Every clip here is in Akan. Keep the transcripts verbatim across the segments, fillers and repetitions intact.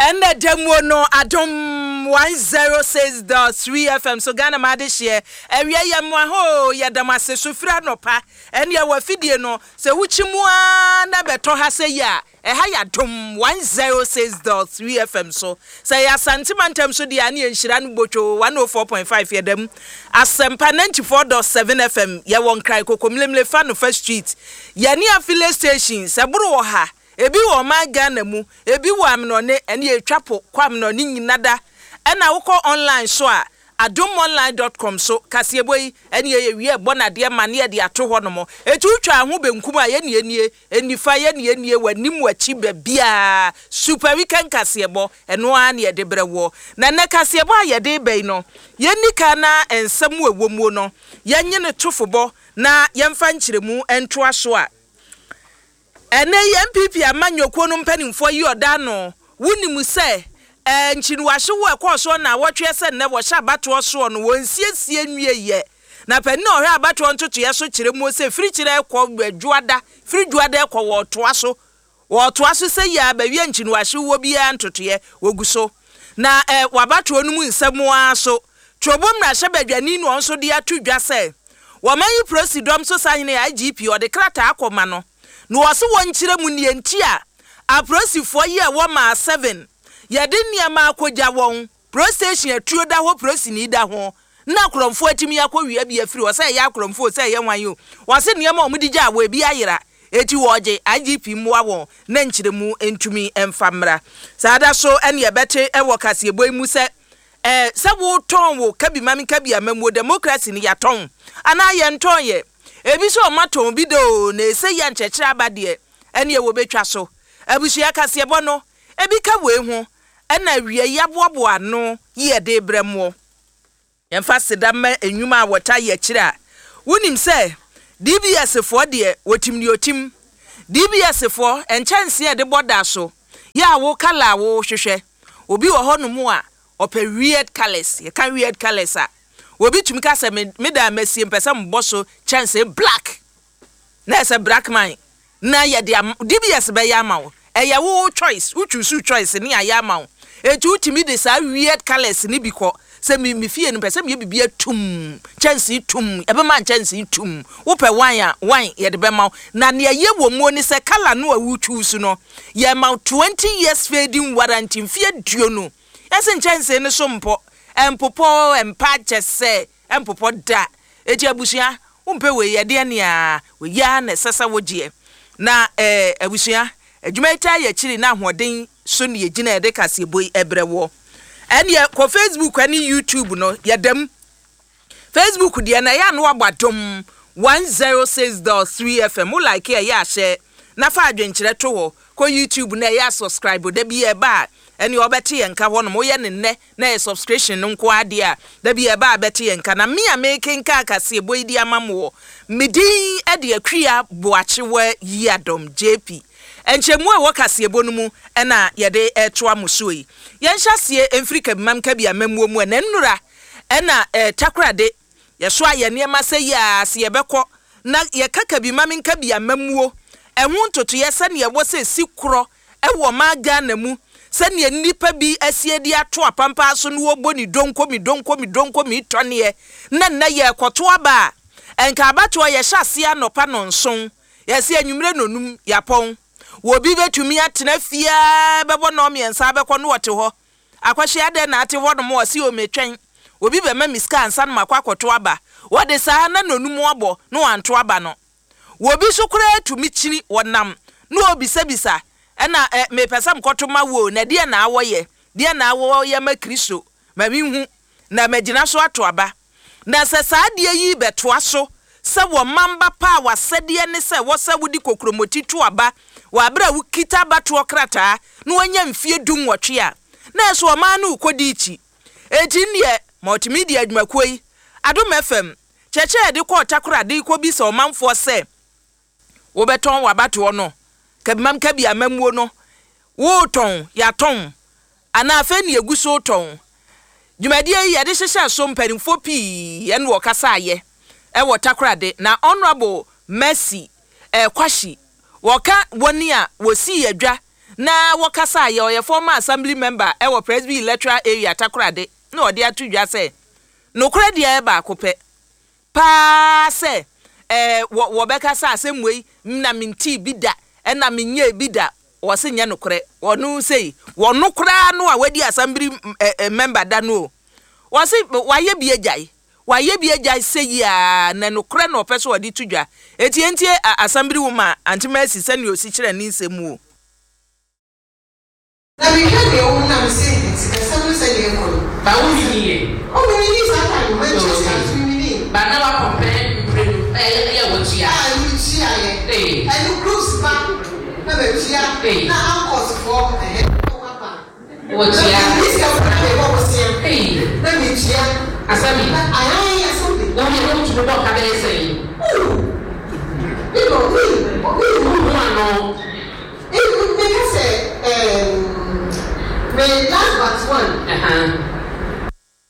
And the demo no Adom one oh six point three F M. So Ghana Madishie. And we are ho ya damase sufra no pa. And ya wafidie no. Se uchimua na beto hase ya. E haya dom one oh six point three F M. So say ya santimantem so di ani enshiranu bocho one oh four point five ya dem. Asempa ninety-four point seven F M. Ya won cry kokomlemle fa no first street. Ya ni affiliate station. Se buru ha. Ebi wo ma Ghana mu ebi wo amnone ene etwapo kwa amnone nyinada ena woko online so a adom online dot com so kaseboyi ene ye wie bonade ma ne de ato ho no mo etu twa ho benkum a ye ne enie enifa ye ne enie wanim wachi ba bia super weekend kasebo eno a ne de brewo na ne kasebo a ye de bei no ye nika na ensam wawomu no ye nye ne tofobo na ye mfa nkyiremu ento aso a ene M P P amanyoko no mpanimfo yi oda no wunimu se eh nchinuwahye wo ekoso na wotwe se ne wo hya abato so no wonsiesie nwie ye na pani ohwe abato ntoto ye so kiremu se firi kire ekwo adwuada firi dwuada ekwo wo toa so wo toa so se ya ba wie nchinuwahye wo bia ntoto ye woguso na eh wabato no mu nsemu aso trobom na hye badwani no nso de atudwa se wo mayi president so sanyene I G P o de krata akoma no no wase won kire mu ne enti a aprosifo ye wo ma seven ye de niam akogya won pro station atuo da ho prosi ni da ho na kromfo atimi akowia bia firi wase ye akromfo se ye wan yo wase niam a omudi gya wo bia yira eti woje I G P mu awon na nkire mu entumi emfamra saada so ene ye bete e wo kasebo mu se eh se wo ton wo kabi mami kabi amamu democracy ni ya ton ana ye nton ye ebi so maton bi do na ese ya nchechira abade ene ye wo betwa so abusia kasebo no ebi ka we hu ena wie ya boabo ano ye de bremo yemfa sedama enwuma a wota ye kira wonim se D B S fo de wotimni otim D B S fo enchanse e de boda so ya wo kala wo hwehwe obi wo ho no mu a ope weird colors ye kan weird colors a obi tumi ka se me da masie mpesa mboso chance black na ese black man na ye de D B S be ya ma wo e ye wo choice wo choose choice ni ya ma wo etu tumi de sa weird colors ni biko se mi mi fie mpesa me bibia tum chance tum e be man chance tum wo pe wan ya wan ye de be ma na ne ye wo mu ni se color no a wo choose no ye ma twenty years fading warranty fie duo no ese chance ni so mpo empopo empache se empopo da eti abusia umpe we ye de ne a we ya na sesa wogie na eh abusia adwumaita ye kiri na ahoden so ne yegina ye de kaseboi ebrewo ene ko Facebook ani YouTube no ye dem Facebook de na ya no agbadom one oh six point three F M like ya ya hye na fa adwenkyere to ho ko YouTube na ya subscribe da bi e ba eni obeti yenka ho no mo ye ne ne na e subscription nko ade a da bi e ba beti yenka na me a making ka kaseboi di amamo medin e de akua boachewa yiadom J P enchemu a wakasebo no mu na ye de etoa musoi ye nhyasie emfrika mamka bia mamuo mu na nnura na takrade ye so aye ne ma se ya se ye beko na ye kaka bi mamka bia mamuo ehun toto ye se ne ye wo se sikro e wo ma Ghana mu se ne nipa bi asie di ato apampa so no wo boni donko mi donko mi donko mi tone na na ye koto aba enka abato ye hyase anopa no nson ye se anwumre nonum yapon wobi betumi atena fia bebo no miensa beko no wote ho akwahye ade na ate ho no mo wase o metwen obi be ma miska ansa no makwakoto aba wode saa na nonum abo no anto aba no wobi sukura atumi kiri wonam no obisa bisa ena me pesam koto ma wo na de na awoye de na awo ye ma Kristo ma minhu na magina so ato aba na se saa de yi beto aso se wo mamba pa wasede ne se wo se wudi kokromoti to aba wa bra wukita bato krata no anya mfie dum wotwe a na so ma na ukodi ichi eti ne multimedia adwumakoi Adom F M cheche de ko takura de ko bi se o manfo se wo beton wa bato no kabimam kabi amamuo no wo ton ya ton ana afa ne eguso ton dwumadie ye de hyehye so mpanimfo pi ene wo kasa ye e wo takura de na honorable Mercy eh kwashi woka woni a wosi yadwa na wakasa ye oye former assembly member e wo Presby electoral area Takoradi na odi atudwa se no kura dia e ba kope pa se eh wo bekasa asemwe na minti bida e na menye bida wo se nya no kure wonu sei wonu kura no a wadi assembly member da no wo se waye bie jai waye bie jai sei ya na no kura no peso wadi tudwa eti entie assembly woman antimesi sani osi kire ni nsemu. Na we can be own na say it assembly say you go ba wo ni oh we need something Manchester we need ba na wa compare eh ya wo chia ah you chia eh and you close back na be chia na anchors for eh wo chia this is what they go say eh na me chia asabi ayi asabi no me no to do ka be say we go we we no it make say um me last but one uh-huh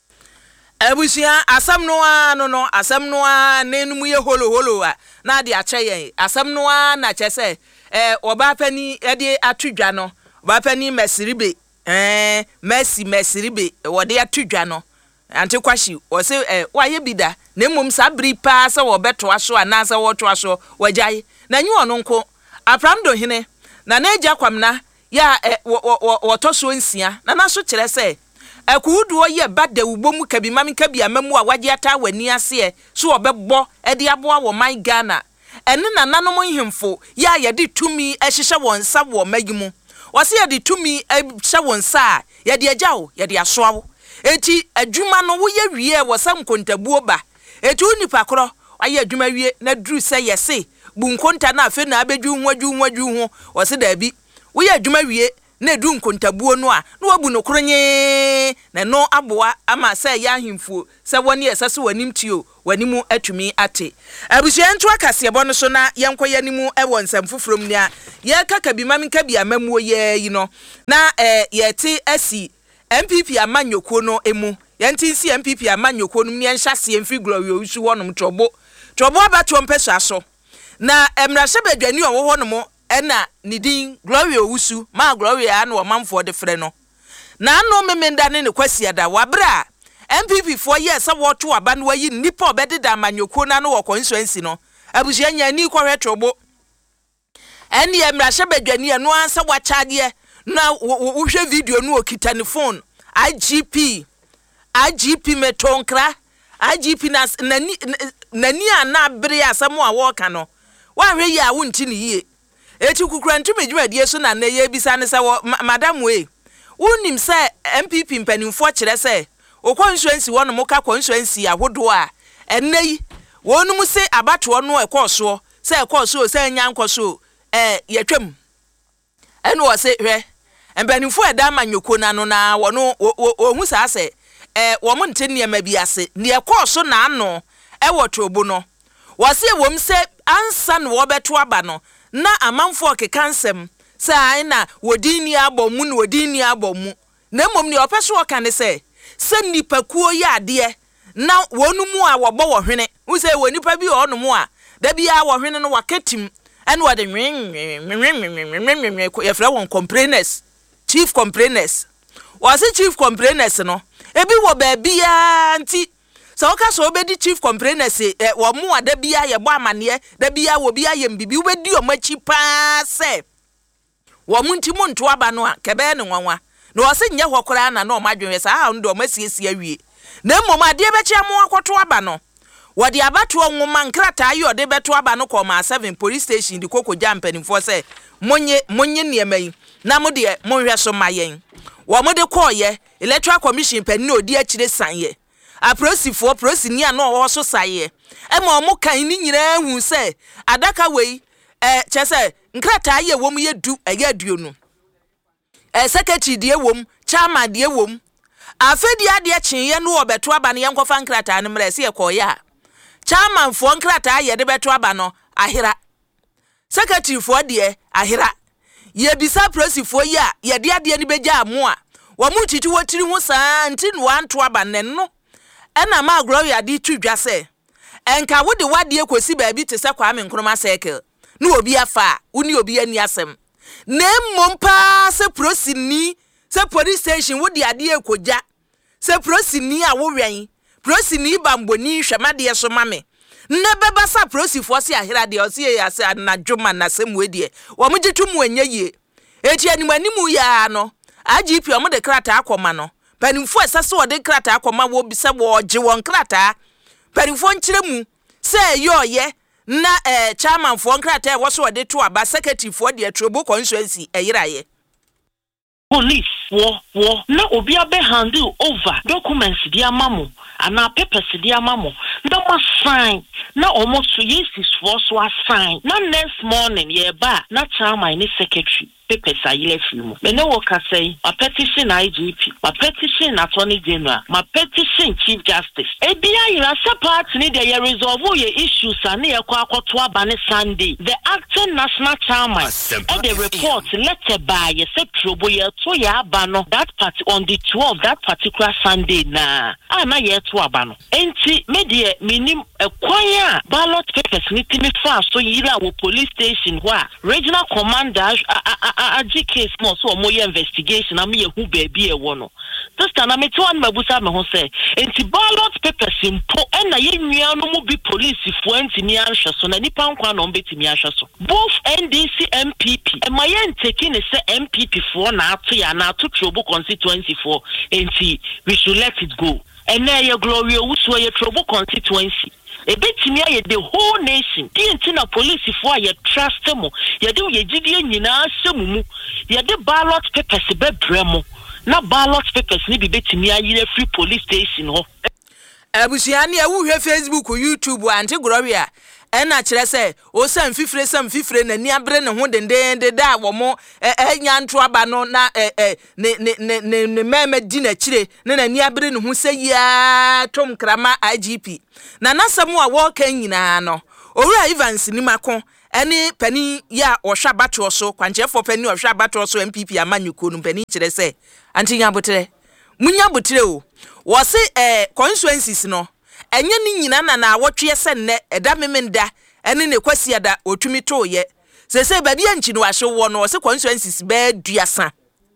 Ebusia asam no ano no asam no nenum ye holo holo a na de ache yen asam no na che se eh oba pani e de atudwa no oba pani mesiribe eh messi mesiribe wo de atudwa no ante kwashi wo se eh waye bida na mmom sabri pa se wo beto aso ana se wo to aso wajai na nyi ono nko apramdo hene na na eja kwamna ya wo to so nsia na na so kire se akuduo ye bada ubom kabi mami kabi amamu a wage ata wani ase so obebbo e de aboa wo man Ghana ene na nanom nhemfo ya ye de tumi ehihye won sa wo magimu wose ye de tumi ehye won sa ye de agyawo ye de asoawo eti adwuma no wo ye wie wo sam kontabuo ba eti unipa kro aye adwuma wie na duru se ye se bu nkonta na afi na abedwu hwaju hwaju ho wose da bi wo ye adwuma wie na edu nkontabuo no a na wabu no kronye na no aboa ama se ya ahemfuo se woni esase wanim tio wanimu atumi ate abusia nto akase bo no so na yenkoye nimu e wonsam fofrom ni a ye kaka bi mami ka bi amamuo ye yi no na eh ye ti asi M P P amanyoko no emu ye nti si M P P amanyoko no ni enhyase emfi glory osu wonom trobo trobo abato mpeso aso na emrahye badwani owo honom ena nidin glory owusu ma glory ya na omamfo de frɛ no na no memenda ne ne kwasi ada wabra M P P fo ye se woto aba no wayi nipa obededa amanyoko na no wo constituency no abusia nya ni kwahwe trobo eni emrahye badwani no ansa wachade na wo hwe video no okita ne phone I G P I G P metonkra I G P na nani nani ana bere asamo a wo ka no wa hwe yi a wonti ne yie eti kukura ntumedwuma die so na na ye bisa ne se madam we wonim se M P P mpanimfo kire se o constituency wono mo ka constituency ahodo a enei wonum se abato no ekoso se ekoso se nya nkoso eh yetwam eno wo se hwe mpanimfo eda manyoko na no na wono ohu sa se eh wo mo nte niam bi ase ne ekoso na ano e wotrobo no wo se wom se ansa no wo beto aba no na amanfo ke kansem sa na wodini abomu na wodini abomu na mom ni opeso oka ne se se nipakuo ya ade na wonumu a wobo wo hwene wo se wonipa bi onumu a da bia wo hwene no wakatim ene wode ye fra won complainers chief complainers was chief complainers no ebi wo ba bia nti so oka so obedi chief complainers eh wo mu ada bia ye bo amane da bia wo bia ye mbibi obedi o machi pa se wo mu nti mu nto aba no a kebe ne nwanwa na wo se nye hokora na na o madwenwe sa ha ndo o masiesie awie na mmom ade be chia mu akoto aba no wo de abato nwoma nkrata ayo de beto aba no koma seven police station di koko jampen for se monye monye niema yi na mo de monhwe so mayen wo mo de koye electoral commission pani odi akire sanye aprosifo prosini a no wo so saye e ma mo kan ni nyina hu se adaka wei eh chese nkrata aye wo mu ye du eye aduonu eh secretary die wom chairman die wom afedi ade chenye no obeto aba ne yenkofa nkrata ne mrese ye koye a chairman fo nkrata aye de beto aba no ahira secretary fo de ahira ye bisa prosifo ye a ye de ade ne beja amu a wo mu titi wotiri hu saa nti no anto aba ne no ena ma gloria di tudwa se enka wo de wade ekosi ba bi te se Kwame Nkrumah circle no obi afa uni obi ani asem na mmompa se prosini se police station wo di ade ekoja se prosini a wo wɛn prosini bamboni hwemade so mame na beba sa prosifo se ahera de o se ya se anadwoma na semwe de wo mgitu mu enye ye eti animanimu ya no I G P o mo de krata akoma no panimfo esase wo de krata akoma wo bi se wo gye won krata panimfo nkyere mu se yo ye na eh chairman fo krata e wo so de to aba secretary fo de Trobo constituency eyiraye police wo wo na obi abe handle over documents di amamo ana papers di amamo na ma sign na almost yes is for so sign na next morning ye ba na chairman ni secretary papers ayile film me no work say a petition I G P a petition attorney general ma petition chief justice e bia ira part ni de ye resolve ye issues ani e kwa akoto aba ne Sunday the acting national chairman and the report letter by ye se Trobo ye to ya aba no that part on the twelfth that particular Sunday na ana ye to aba no enti me de minim e kwanya ballot papers ni timi fa so yira wo police station where regional commander a G case more so more investigation am ye hu baby e wono this time na me to an mabusa me ho say enti ballot papers impo e na ye nwia no mu bi police fo enti ni anhwe so na nipa nkwa no mbetimi ahwe so both N D C M P P e my taking say M P P for na ato ya na ato Trobo constituency for enti we should let it go and na ye glory owuso ye Trobo constituency e betimi aye the whole nation the intina police for aye trust mo ye de ye gidie nyina asemu ye de ballot papers be bremo na ballot papers ni bi betimi aye free police station ho abusiani e wo hwe Facebook YouTube anti gloria ena kire se o sam fifire sam fifire na ni abre ne ho dendende da wo mo enya nto aba no na eh ne ne ne ne meme di na kire ne na ni abre ne ho se ya tom krama I G P na nasam a wo kan nyina no owura Evans ni mako eni pani ya ohwa bato so kwanchefo pani ohwa bato so M P P amanyuko no pani kire se anti nya botere munya botere o wo se eh constituencies no enye ni nyina na na awotwe se nne eda memenda ene ne kwasi ada otumi to ye sese ba bia nchi no ahwe wo no se constituencies ba duasa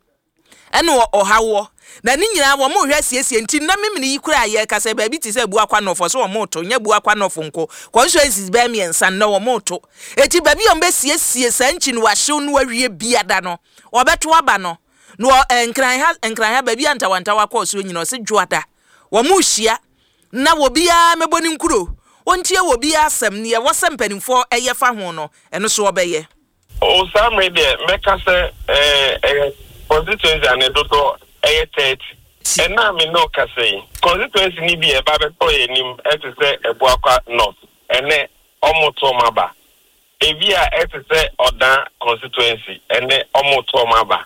ene ohawo na ni nyina wo mo hwa siesie nti na memini yikura ye ka se ba bi ti se bu akwa no fo so wo mo to nya bu akwa no fo nko constituencies ba mi ensan na wo mo to eti ba bia mbe siesie sa nchi no ahwe no awie biada no obeto aba no no enkran ha enkran ha ba bia ntawanta wa kwa so nyina o se dwoada wo mo hia na wo bia meboni nkuro ontie wo bia asem ne wo sempanimfo eye fa ho no eno so obeye o samre de meka se eh eh constituency anedodo eye thirty ena me no ka say constituency ni bi e ba be to ye nim e te se ebuakwa north ene omoto maba e bia e te se odan constituency ene omoto maba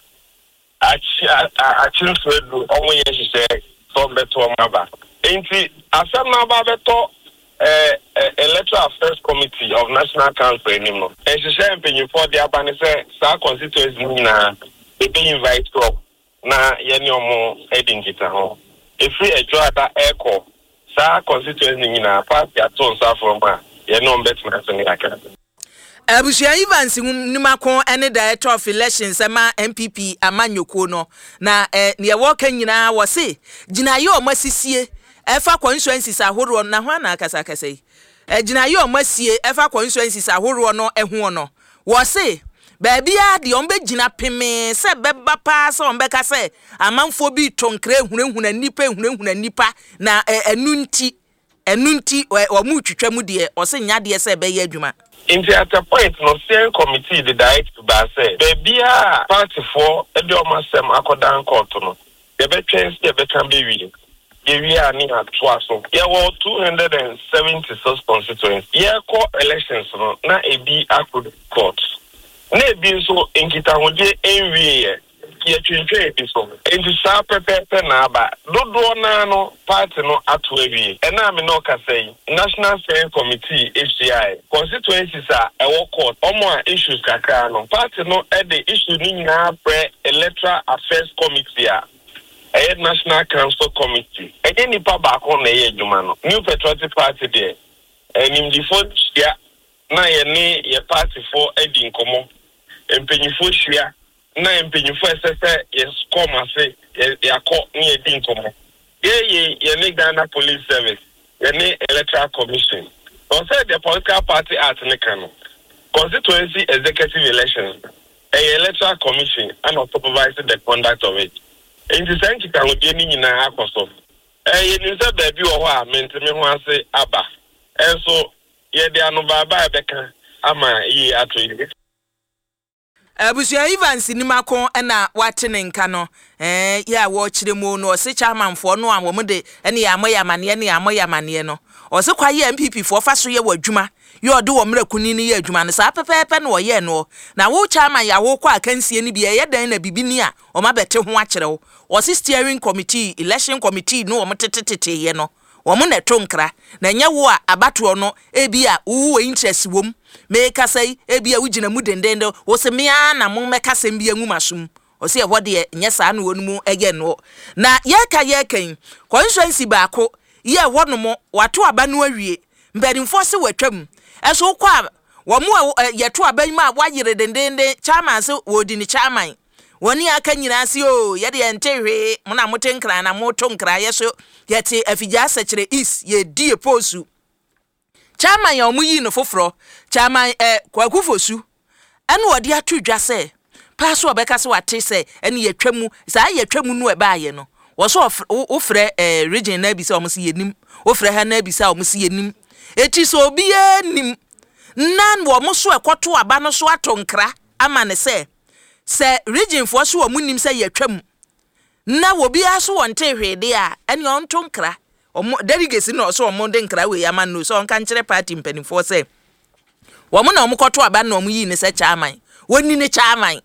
achi achi nso omo ye hise so beto maba enti asem na ba beto eh electoral affairs committee of national council enimo e hise mpenyu for the abane se sa constituency ni na e be invite to na yeni omo edingita ho efi ejo ada eko sa constituency ni na party aton sa from ma yeni ombet na so ni aka abusia Evans nimako ene director of elections ama M P P amanyoko no na eh ne wo kan nyina wo se ginaye o masisie efa constituencies ahoro na ho na akasa kasa yi eh ginaye o masie efa constituencies ahoro no eho no wo se baabia de ombe gina peme se beba pa se ombe ka se amanfo bi tonkre hunehuna nipa hunehuna nipa na enunti enunti o mu twetwa mu de o se nya de se be ye adwuma into at a point no steering committee the direct to ba say baabia party for e de o masem akodan court no de be twens de be kan be wi ye wi ani atwa so ye wo two hundred seventy-six constituents ye ko elections no na e bi akod court na bi so enkita hode enwie ye twentwe bi so enti sa pepepe na aba dodo na no party no ato awie e na me no ka say national steering committee H C I constituencies are e wo court omo issues kakra no party no e de issue ni na pre electoral affairs committee a e national council committee e ni pa ba ko na ye adwuma no new patriotic party there enim di fo ya na ye ni ye party for edi nkomo empenyifo hwia na empenyifo esese yes come ase yakọ ni edi nkomo ye ye ye ne Ghana Police Service ye ne Electoral Commission on say the Political Party Act ne kano Constituency Executive Elections a Electoral Commission and supervise the conduct of it in the sense can we dey ni na akoso eh ye ni say baby wo ho a mentime ho ase aba enso ye de anu baba ebeka ama yi ato yi Abusia Evans ni makon na wate ne nka no eh ya wo kire mu no se chairmanfo no a wo de ene ya moyamane ne ya moyamane no o se kwaye M P P fo fa so ye wadwuma ye ode wo mrakuni ni ye adwuma no sa pepepe no ye no na wo chairman ya wo kwa akansie ni bia ye dan na bibini a o mabete ho akere wo o se steering committee election committee no o mtetetete ye no wo mo na tonkra na nya wo a abato no ebi a wo interest wom me kasai ebi a wugina mu dendende wo se me na mo meka sem bia ngu masum o se ho de nya sa na wonu mu again no na ye ka ye kan constituency baako ye wo no mo wato aba no awie mbanimfo se watwam eso kwa wo mo ye to aba ma wa yire dendende chairman se wo di ni chairman woni aka nyina se o ye de entehwe mo na motenkra na mo tonkra ye so ye te afija sekire is ye die posu chairman ya omuyi no foforo chairman eh kwakufosu ene wode atudwa se paso obeka se wate se ene ye twam sa ye twam no e baaye no wo so ofre eh region na bi se omo se yenim ofre ha na bi se omo se yenim eti so obi enim nan wo mo so ekoto aba no so atonkra ama ne se se region fo so omo nim se ye twam na wo bi aso wonte hwede a ene on tonkra omo delegates no so omo de nkra we yaman no so onka nkire party mpanifo se wo mo na omo koto aba na omo yi ne se chairman woni ne chairman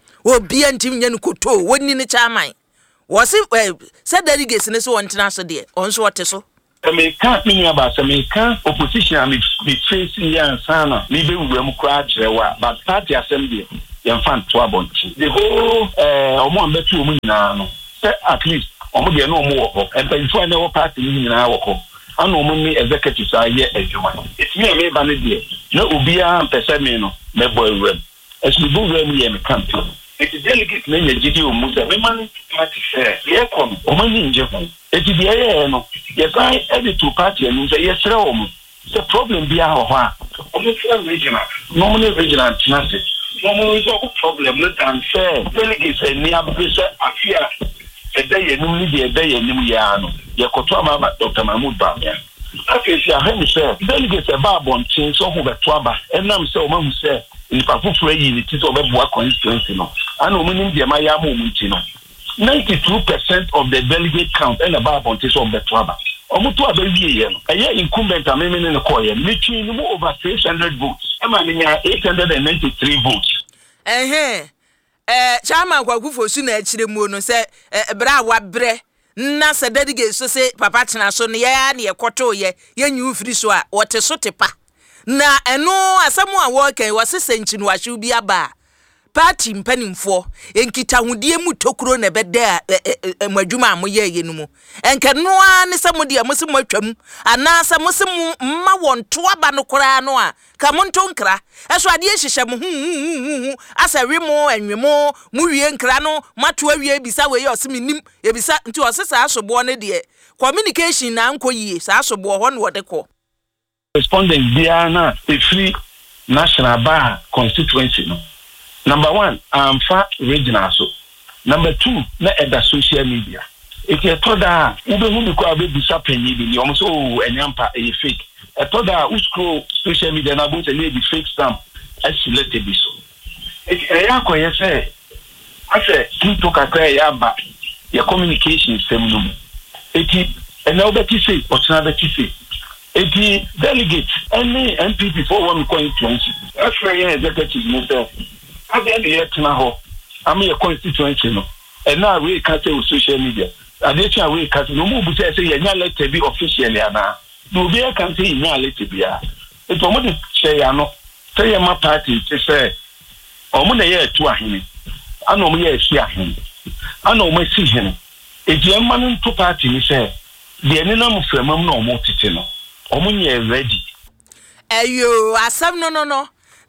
obi antim nya no koto woni ne chairman wo se se delegates ne so wontena so de on so wote so America me about America opposition me be facing ya sana me be wura kra kirewa but party assembly yan fan to abonchi the whole eh omo ambetu omo nyina no at least omo de no omo wo ho and before na wo party ni nyina wo ho ana omo ni executives aye adwuma it's me me ba ne de na obia pese me no me boy rem as we go rem ye me campaign it is delegate na ye gidi omo se me man party share ye kom omo ni nje ho it is ye no yes I edit to party and say yes omo the problem be a ho a omo feel regional no mo regional transit no mo is a problem no than say delegates and near pressure afia e dey enum ni dey dey enum ya no ye koto ama Doctor Mahmoud Bamia afia sia he me say delegates e ba bontin so ho beto aba enam say o ma hu say ni pa fufure yi ni ti so be boa constituency no ana o nim dey ma ya ma o mu ti no ninety-two percent of the delegate count and about bontin so beto aba omo to aba wie ye no eye incumbent ameme ne ko ye between no over six hundred votes e ma nya eight hundred ninety-three votes eh eh chairman kwakufosu na akire mu no se bra wa bre na se delegate so se papa tena so ne ya na ye koto ye yenyu firi so a wote so tepa na eno asamu a wo kan wo sese nchinu wa hwe bi aba party mpanimfo enkita hudie mu tokuro na beda mwadwuma amoye ye no mu enke noa ne samode amosi mwatwam ana samosi mma wonto aba no kora no a ka montonkra eso ade hihye mu hu asa wemo anwemo mu wie nkra no mato awie bisa we ye osiminim ebisa nti osesa asobo ne de communication na ankoyie sa asobo ho no wode ko responding Diana a free national bar constituency no. Number one, I'm fat regional so. Number two, na at social media. If you told that, you don't know how to be shopping, you almost oh, and yampa a fake. I told that who scroll social media and about a lady fake stamp, as she let it be so. If I am going to say, I say, you talk a cry, yamba, your communication is same number. It and now that you say, what's another you say? It delegates, any M P P for one coin twenty. That's why you're executive myself. I get the etna I'm a constituency no. And now we can't say with social media. I did try we can't no more say say you let to be officially na. No be I can say you let to be. It's almost say no. Say my party to say omo na ye to ahene. Ana omo ye hia ahene. Ana omo si hene. E je man to party ni say the enenam fremam na omo tete no. Omo nye ready. Ayo asam no no no.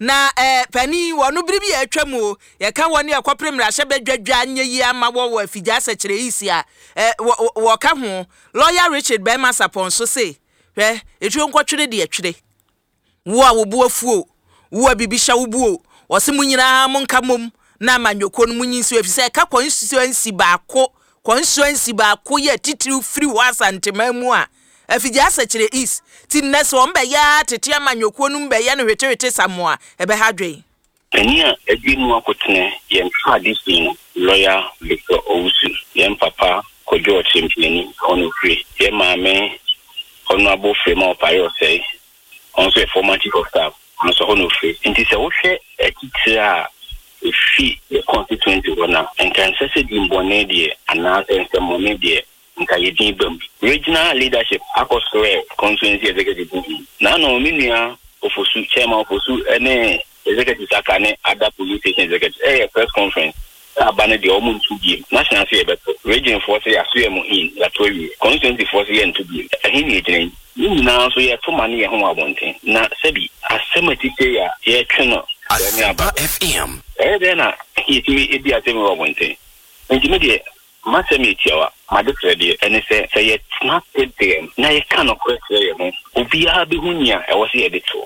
na eh pani wonu biribi ya atwamu ye ka woni akopre mrahye bedwadwa anye yi ama wo wo afigya sekere isi a eh wo ka ho lawyer Richard Bema Sapon so say hwe etu nkotwere de atwere wo a wo bu afuo wo a bibisha wo buo wo se munyina monka mom na amanyoko no munyinso afise ka constituency baako constituency baako ye titiri free wasantema mu a afigya sekere is ti nese wo mbe ya tete amanyoko no mbe ya no hwetewete samoa ebe hadwen enia edinu akotene yen tradition lawyer Victor Owusu yen papa kojo champion ono free yen maame honorable Frema Opayo say also a former chief of staff also ono free nti se wo hwe etitira efi the constituency wana and can say di mbone die ana sense money die nka yedin bam regional leadership akosore constituency executive na no minua ofosu chairman ofosu ene executive sakane other police station executive eh press conference abane de omun two game national say beto region force ya so emu in la towi constituency force ya ntu bi ehini ejren ni na so ya to mane ye ho abonten na sebi asematite ya ye tweno Asempa F M eh de na yitimi ebi asemi abonten ntimi de masemi tiawa madekre ene se se ye snap dem na ye kano kwese ye ho obi a be hunya e wo se ye de to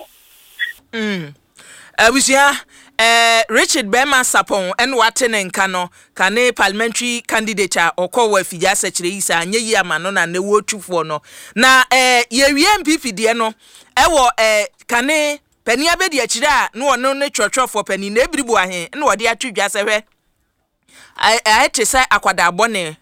mm abusia eh Richard Bema Sapon en watene nka no kane parliamentary candidate a okowa afigya sekere isa anye yi amano na ne wotufo no na eh ye wie M P P de no ewo eh kane pani abedi akire a no ono ne twotwofo pani na ebiribu ahe na wode atwedwa sehwe ai ai tese akwada abone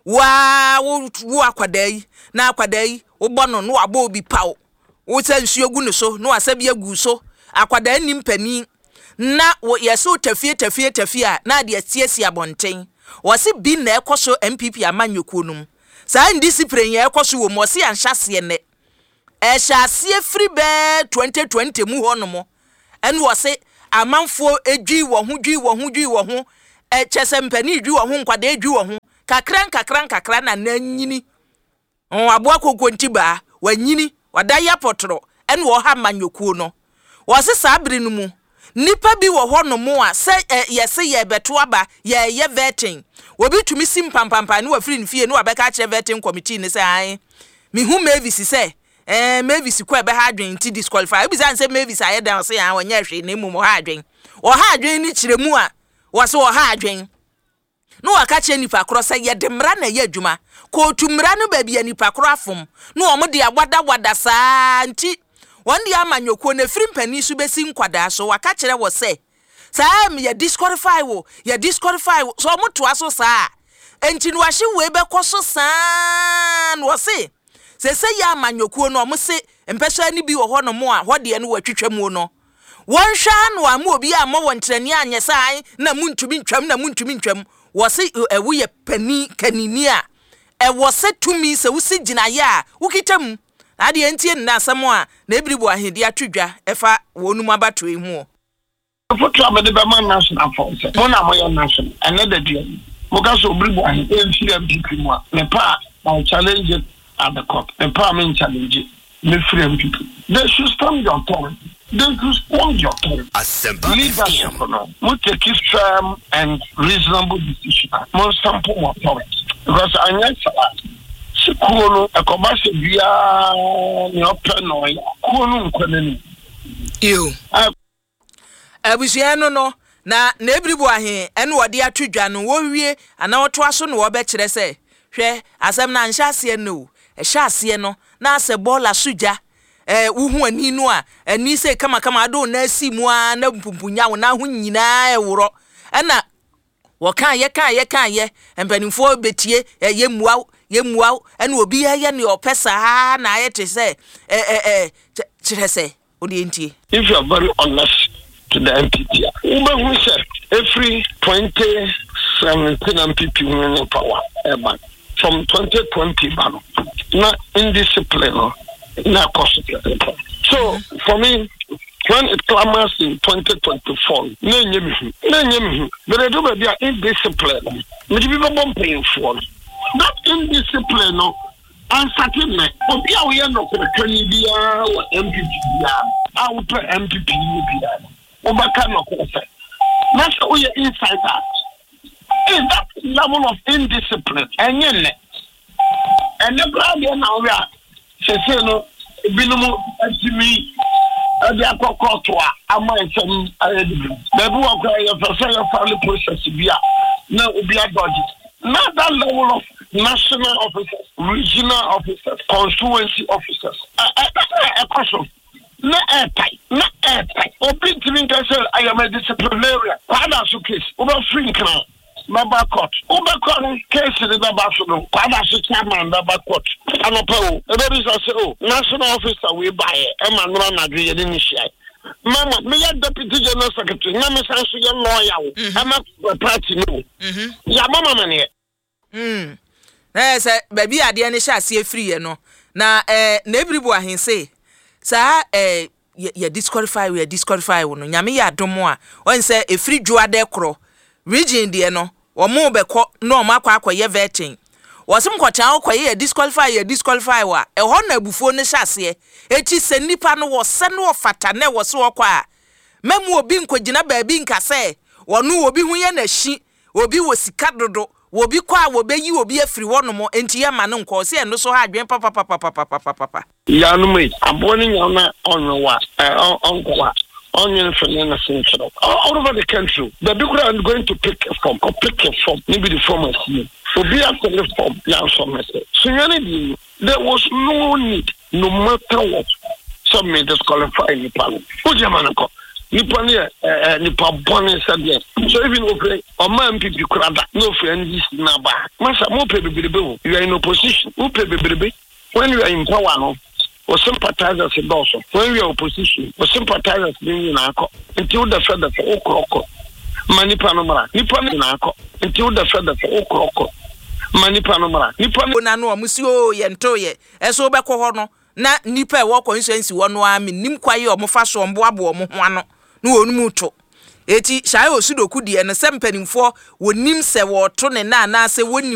wa wo akwada yi na akwada yi wo bono no abo obi pawo wo se nsuo gu ne so no asabi agu so akwada nim pani na yeso tafie tafie tafie na de asiesi abonten wose bi na ekoso M P P amanyoko num sa indiscipline ye ekoso wo mo se anhyase ne e hyase free be twenty twenty mu honomo en wose amanfo edwi wo ho dwi wo ho dwi wo ho e chese mpani dwi wo ho nkwada edwi wo ho kakran kakran kakran na nanyini on aboa kokonti ba wanyini wadaya potro en wo ha manyoko no wose sabri no mu nipa bi wo ho no mo a se yese ye beto aba ye ye vetting obi tumi sim pampampa ni wa free nfie ni wa beka kire vetting committee ni se an mi hu Mavis se eh Mavis ko ebe ha adwen ti disqualify obi san se Mavis aye dan se an wanya hwe na mu mo ha adwen o ha adwen ni kire mu a wo se o ha adwen no wa ka kire nipa kro se ye de mra na ye adwuma ko tumra no ba bia nipa kro afom no o mo de agwada wada sa nti wandi amanyoko na free mpani su besi nkwada so waka kire wo se saa me ya disqualify wo ya disqualify wo so moto aso saa enti no ahye we be koso saa no se se se ya amanyoko no mo se mpeso ani bi wo ho no mo a hode no watwetwa mu no won hwa no amu obi a mo wontrani anye saa na muntumi ntwam na muntumi ntwam wo se ewu ye pani kanini a e wo se tumi se wo se gina ya wo kitam ade entie na asamo a na ebiribu ahedi atwedwa efa wonum abato ehu foto abede be man national force mo na mo yo national another day mo ka so ebiribu ahedi entie M P P mu a me pa na challenge at the court me pa me challenge me free M P P they should stand your authority they should stand your authority Asempa F M mo take firm and reasonable decision mo sample more authority because I need to kuno akobase bia ne openo ya kuno nkwanani yo abusiano no na na ebiribu ahe ene wode atwedwa no wo wie ana woto aso no wo be kire se hwe asem na nhyase no e hyase no na ase bola suja eh wuhu ani no a ani se kama kama ado na asimu a na mpumpunya wo na ho nyina e woro ena wo kan ye kan ye kan ye empanimfo betie ye mua ye mua ena obi ya ne opesa na ayete se eh eh eh kire se odi entie if you are very honest to the M P P ube who said every twenty seventeen M P P winning power ever from twenty twenty ban na indiscipline na cost. So for me when it clamors in twenty twenty-four na nyemi na nyemi but do be indiscipline me be bomb paying for that indiscipline no uncertain me obi a we no ko twani bia wa M P P bia a wo pe M P P ni bia Obaka no kosa. That's all your insider. Is that level of indiscipline? And yet, and the problem now we are saying, no, Binomo, to me, the Akokotua, I might some, the book of your family process to be a no, be a body. Not that level of national officers, regional officers, constituency officers. A question. Not airtight, not airtight. Open to me, I am a disciplinarian. Father, so case, over free crown. Baba court. Uber court case in the Baba Father, so chairman, Baba court. And a poll. There is a oh, national officer we buy it. I'm a non agree and initiate. Mama, me a deputy general secretary. Mama says you're lawyer. I'm a party no. Yeah, mama man. Hmm. Eh, say, baby, I didn't shall see a free, you know. Now, eh, neighbor, he say, sir, eh, you disqualify, we are disqualify. Yami ya domoa. One say a free joa decro. Region dear no, or more be no makwa kwa ye vetting. Was some quacha kwa ye disqualify ye disqualify wa. A honor before ne chassis. Eti se nipa no was send or fata ne was so kwa. Mem wo bin kwa jina baby nka say. Wanu wo bi hu ye na shi. Wo bi wo sika dodo. Wo bi kwa wo be yi wo bi afiri wono mo enti ye ma no nko se no so ha adwen papa papa papa papa papa. Ya no me aboni nyona onwo wa. Eh onko wa. Onion for Central. All over the country, the people are going to pick a form or pick a form, maybe the form of you. So be after the form, yeah, some message. So there was no need, no matter what, some may disqualify Nippon. Who Jamanako? Nippon here, Nippon Bonnie said yes. So even okay, or man people crowd, no friend is naba. Massa, more baby, you are in opposition. Who pay baby? When you are in power, no. Or sympathizers in also. When we are opposition, or sympathizers being in our court, until the feather for Okroko. Manipanamara, Nippon in our court, until the feather for Okroko. Manipanamara, Nippon Nano, Monsieur Yentoye, as Obako Hono, not Nipper walk coincidence one arm in Nimquay or Mofaso and Boabo Moano, no muto. Eti Shayo Sudo Kudi and a seven penny for would Nim se war Tone na say wouldn't